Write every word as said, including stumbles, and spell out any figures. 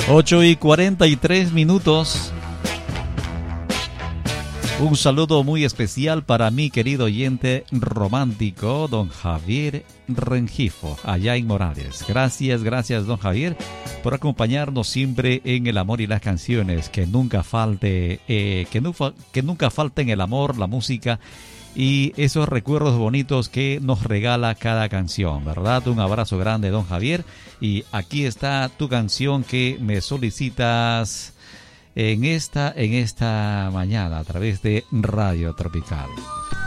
ocho y cuarenta y tres minutos. Un saludo muy especial para mi querido oyente romántico, don Javier Rengifo, allá en Morales. Gracias, gracias, don Javier, por acompañarnos siempre en el amor y las canciones. Que nunca falte, eh, que, nu que nunca falten el amor, la música y esos recuerdos bonitos que nos regala cada canción, ¿verdad? Un abrazo grande, don Javier. Y aquí está tu canción que me solicitas en esta, en esta mañana a través de Radio Tropical.